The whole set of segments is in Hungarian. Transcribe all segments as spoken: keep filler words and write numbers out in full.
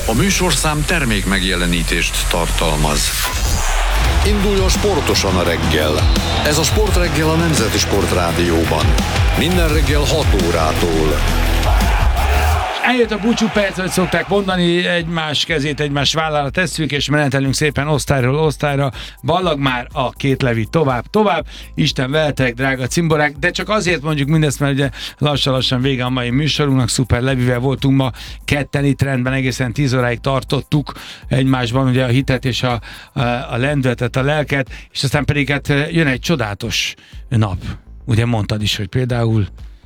A műsorszám termék megjelenítést tartalmaz. Induljon sportosan a reggel. Ez a Sportreggel a Nemzeti Sportrádióban. Minden reggel hat órától. Eljött a búcsú perc, hogy szokták mondani, egymás kezét egymás vállára tesszük, és menetelünk szépen osztályról osztályra. Ballag már a két levi tovább, tovább. Isten veletek, drága cimborák, de csak azért mondjuk mindezt, mert ugye lassan-lassan vége a mai műsorunknak. Szuper Levivel voltunk ma ketten itt rendben, egészen tíz óráig tartottuk egymásban ugye a hitet és a, a, a lendületet, a lelket, és aztán pedig hát jön egy csodálatos nap. Ugye mondtad is, hogy például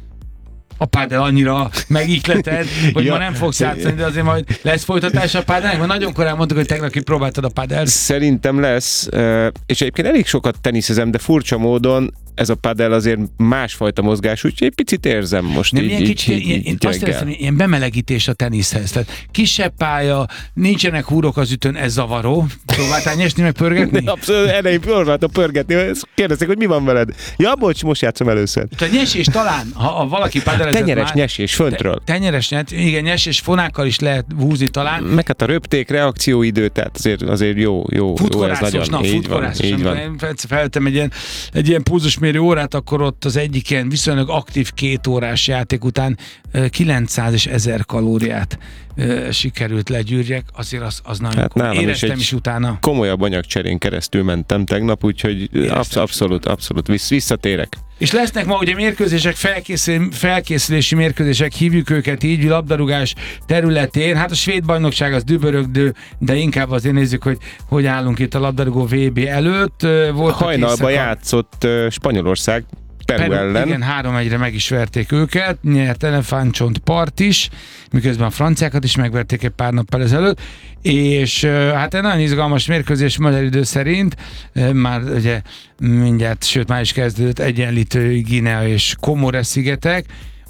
a pádel annyira megihleted, hogy ja. ma nem fogsz játszani, de azért majd lesz folytatás a pádelnek, mert nagyon korán mondtuk, hogy tegnap kipróbáltad a pádelt. Szerintem lesz, és egyébként elég sokat teniszezem, de furcsa módon ez a pádel azért másfajta mozgás, úgyhogy egy picit érzem most nem így, ilyen így, kicsit, így, ilyen, így én azt érzem, ilyen bemelegítés a teniszhez. Tehát kisebb pálya, nincsenek húrok az ütőn, ez zavaró. Próbáltál nyesni, meg pörgetni? Abszolút, elején próbáltam pörgetni. Kérdezték, hogy mi van veled? Ja, bocs, most játszom először. Tehát nyesés talán, ha, ha valaki pádelezett tenyeres már, nyesés föntről. Te, tenyeres nyesés, igen, nyesés fonákkal is lehet húzni talán. Meg hát a röpték, reakcióidő, tehát azért, azért jó, jó, jó ez nagyon. Na, így van, így van. Én feltettem egy ilyen, egy ilyen pulzusmérő órát, akkor ott az egyik ilyen viszonylag aktív két órás játék után kilencszáz és ezer kalóriát uh, sikerült legyűrjek, azért az, az nagyon hát komoly. Éreztem is, is utána. Komolyabb anyagcserén keresztül mentem tegnap, úgyhogy absz- abszolút, abszolút vissz- visszatérek. És lesznek ma ugye mérkőzések, felkészül, felkészülési mérkőzések, hívjuk őket így, labdarúgás területén. Hát a svéd bajnokság az dübörögdő, de inkább azért nézzük, hogy hogy állunk itt a labdarúgó vé bé előtt. Volt hajnalban játszott uh, Spanyolország Peru, Peru ellen. Igen, három egyre meg is verték őket, nyert Elefántcsont Part is, miközben a franciákat is megverték egy pár nappal ezelőtt, és hát egy nagyon izgalmas mérkőzés magyar idő szerint, már ugye mindjárt, sőt már is kezdődött egyenlítő Guinea és Comores szigetek,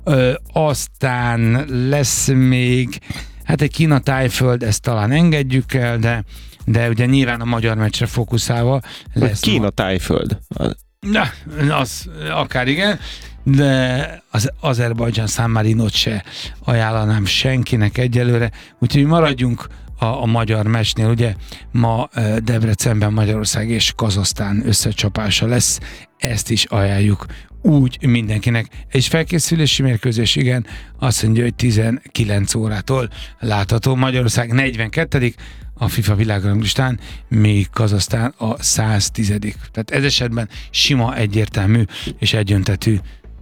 aztán lesz még hát egy Kína-Tájföld, ezt talán engedjük el, de, de ugye nyilván a magyar meccsre fókuszálva lesz. Kína-Tájföld. Na, az akár igen, de az Azerbajdzsán San Marinót se ajánlanám senkinek egyelőre, úgyhogy maradjunk a, a magyar meccsnél. Ugye ma Debrecenben Magyarország és Kazahsztán összecsapása lesz, ezt is ajánljuk úgy mindenkinek. Egy felkészülési mérkőzés, igen, azt mondja, hogy tizenkilenc órától látható. Magyarország negyvenkettedik a FIFA világranglistán, még Kazahsztán a száztizedik Tehát ez esetben sima, egyértelmű és egyöntetű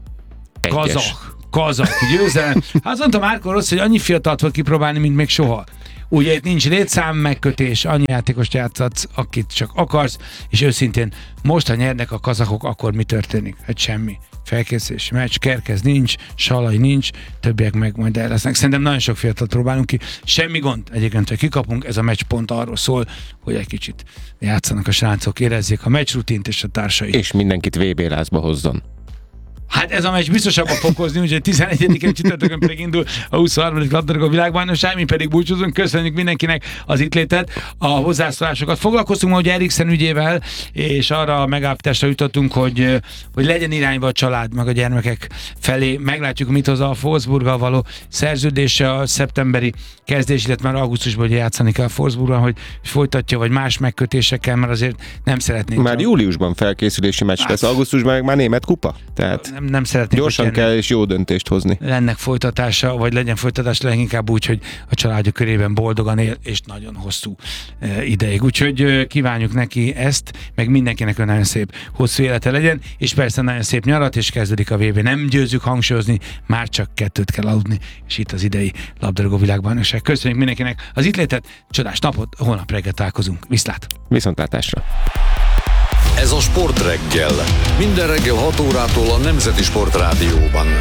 kazah, kazah győzelem. Hát azt mondta Márko Rossz, hogy annyi fiatalt volt kipróbálni, mint még soha. Ugye itt nincs létszám megkötés, annyi játékost játszhatsz, akit csak akarsz, és őszintén most, ha nyernek a kazahok, akkor mi történik? Hát semmi. Felkészülés, meccs, Kerkez nincs, Salai nincs, többiek meg majd el lesznek. Szerintem nagyon sok fiatalt próbálunk ki. Semmi gond, egyébként, hogy kikapunk, ez a meccs pont arról szól, hogy egy kicsit játszanak a srácok, érezzék a meccsrutint és a társai. És mindenkit vé bé lázba hozzon. Hát ez a meccs biztosabban fog hozni, úgyhogy tizenegyedikén csütörtökön pedig indul a huszonharmadik labdarúgó világbajnokság, mi pedig búcsúzunk, köszönjük mindenkinek az itt létet, a hozzászólásokat. Foglalkoztunk ma ugye Eriksen ügyével, és arra a megállapításra jutottunk, hogy, hogy legyen irányba a család meg a gyermekek felé. Meglátjuk, mit hoz a Wolfsburggal való szerződése, a szeptemberi kezdés, illetve már augusztusban ugye játszani kell a Wolfsburgban, hogy folytatja, vagy más megkötésekkel, mert azért nem szeretnénk. Már júliusban felkészülési meccs lesz, augusztusban meg már német kupa. Tehát nem, nem szeretnék. Gyorsan kell és jó döntést hozni. Lennek folytatása, vagy legyen folytatás, leginkább úgy, hogy a családja körében boldogan él, és nagyon hosszú e, ideig. Úgyhogy e, kívánjuk neki ezt, meg mindenkinek nagyon szép hosszú élete legyen, és persze nagyon szép nyarat, és kezdődik a vé bé. Nem győzzük hangsúlyozni, már csak kettőt kell aludni, és itt az idei labdarúgó világbajnokság. Köszönjük mindenkinek az itt létet, csodás napot, holnap reggel találkozunk. Viszlát! Viszontlátásra! Ez a Sportreggel. Minden reggel hat órától a Nemzeti Sportrádióban.